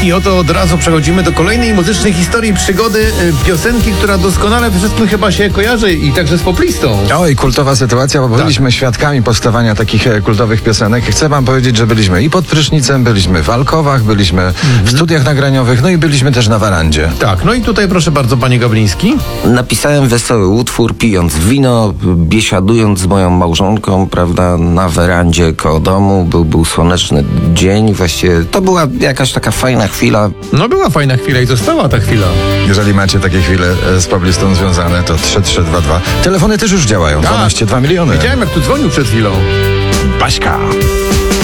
I oto od razu przechodzimy do kolejnej muzycznej historii przygody piosenki, która doskonale wszystkim chyba się kojarzy i także z poplistą. Oj, kultowa sytuacja, bo byliśmy świadkami powstawania takich kultowych piosenek. Chcę wam powiedzieć, że byliśmy i pod prysznicem, byliśmy w alkowach, byliśmy w studiach nagraniowych, no i byliśmy też na warandzie. Tak, no i tutaj proszę bardzo, panie Gawliński. Napisałem wesoły utwór, pijąc wino, biesiadując z moją małżonką, prawda, na werandzie koło domu. Był słoneczny dzień, właściwie to była jakaś taka fajna chwila. No była fajna chwila i została ta chwila. Jeżeli macie takie chwile z poplistą związane, to 3322. Telefony też już działają, 12 2 miliony. Widziałem, jak tu dzwonił przed chwilą. Baśka.